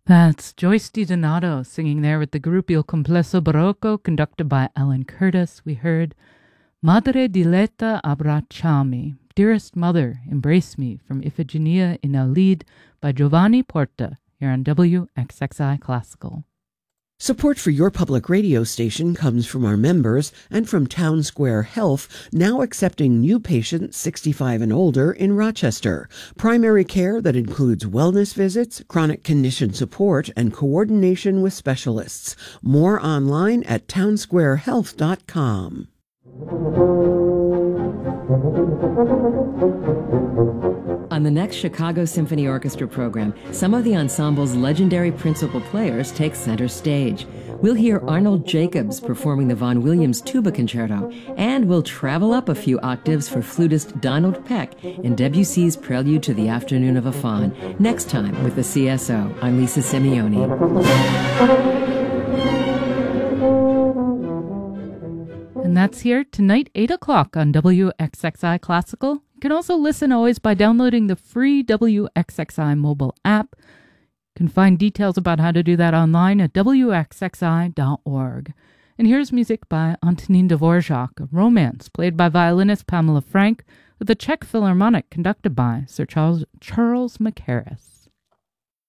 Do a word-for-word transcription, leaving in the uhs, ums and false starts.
That's Joyce DiDonato singing there with the group Il Complesso Barocco, conducted by Alan Curtis. We heard Madre diletta abbracciami, Dearest Mother, Embrace Me, from Iphigenia in Aulide by Giovanni Porta, here on W X X I Classical. Support for your public radio station comes from our members and from Town Square Health, now accepting new patients sixty-five and older in Rochester. Primary care that includes wellness visits, chronic condition support, and coordination with specialists. More online at town square health dot com. On the next Chicago Symphony Orchestra program, some of the ensemble's legendary principal players take center stage. We'll hear Arnold Jacobs performing the Vaughan Williams Tuba Concerto, and we'll travel up a few octaves for flutist Donald Peck in Debussy's Prelude to the Afternoon of a Faun. Next time with the C S O, I'm Lisa Simeoni. And that's here tonight, eight o'clock on W X X I Classical. You can also listen always by downloading the free W X X I mobile app. You can find details about how to do that online at w x x i dot org. And here's music by Antonin Dvorak, a romance played by violinist Pamela Frank with the Czech Philharmonic conducted by Sir Charles, Charles Mackerras.